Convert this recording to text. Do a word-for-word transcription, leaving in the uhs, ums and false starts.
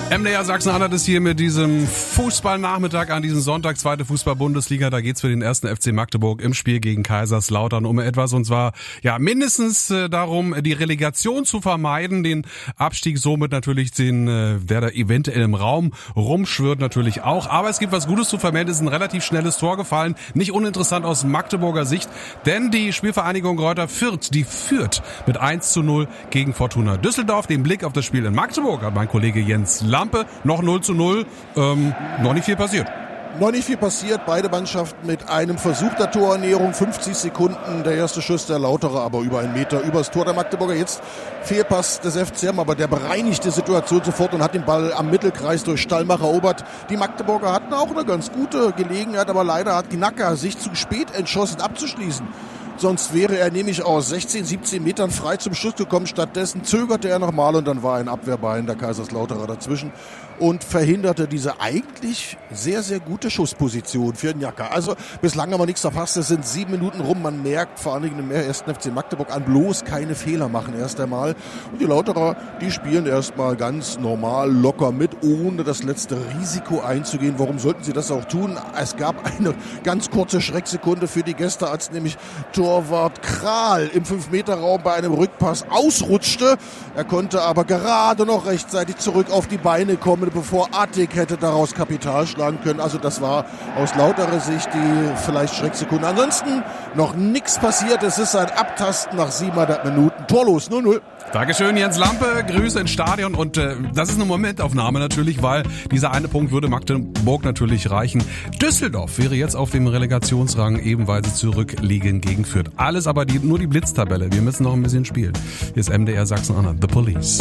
M D R Sachsen-Anhalt ist hier mit diesem Fußballnachmittag an diesem Sonntag, zweite Fußball-Bundesliga. Da geht's für den ersten F C Magdeburg im Spiel gegen Kaiserslautern um etwas. Und zwar ja mindestens äh, darum, die Relegation zu vermeiden. Den Abstieg somit natürlich, den äh, der da eventuell im Raum rumschwirrt, natürlich auch. Aber es gibt was Gutes zu vermelden. Es ist ein relativ schnelles Tor gefallen. Nicht uninteressant aus Magdeburger Sicht. Denn die Spielvereinigung Greuther Fürth, die führt mit eins zu null gegen Fortuna Düsseldorf. Den Blick auf das Spiel in Magdeburg hat mein Kollege Jens Lampe. Noch null zu null, ähm, noch nicht viel passiert. Noch nicht viel passiert, beide Mannschaften mit einem Versuch der Torernährung, fünfzig Sekunden, der erste Schuss der Lauterer, aber über einen Meter übers Tor der Magdeburger. Jetzt Fehlpass des F C M, aber der bereinigt die Situation sofort und hat den Ball am Mittelkreis durch Stallmacher erobert. Die Magdeburger hatten auch eine ganz gute Gelegenheit, aber leider hat Gnacker sich zu spät entschlossen abzuschließen. Sonst wäre er nämlich aus sechzehn, siebzehn Metern frei zum Schuss gekommen. Stattdessen zögerte er nochmal und dann war ein Abwehrbein der Kaiserslauterer dazwischen und verhinderte diese eigentlich sehr, sehr gute Schussposition für Gnacker. Also bislang haben wir nichts verpasst. Es sind sieben Minuten rum. Man merkt vor allen Dingen im ersten F C Magdeburg an, bloß keine Fehler machen erst einmal. Und die Lauterer, die spielen erstmal ganz normal, locker mit, ohne das letzte Risiko einzugehen. Warum sollten sie das auch tun? Es gab eine ganz kurze Schrecksekunde für die Gäste, als nämlich Torwart Kral im fünf Meter Raum bei einem Rückpass ausrutschte. Er konnte aber gerade noch rechtzeitig zurück auf die Beine kommen, bevor Attik hätte daraus Kapital schlagen können. Also das war aus lauterer Sicht die vielleicht Schrecksekunde. Ansonsten noch nichts passiert. Es ist ein Abtasten nach siebeneinhalb Minuten. Torlos, null null. Dankeschön, Jens Lampe. Grüße ins Stadion. Und äh, das ist eine Momentaufnahme natürlich, weil dieser eine Punkt würde Magdeburg natürlich reichen. Düsseldorf wäre jetzt auf dem Relegationsrang ebenfalls zurückliegen gegen Fürth. Alles aber die, nur die Blitztabelle. Wir müssen noch ein bisschen spielen. Hier ist M D R Sachsen-Anhalt, The Police.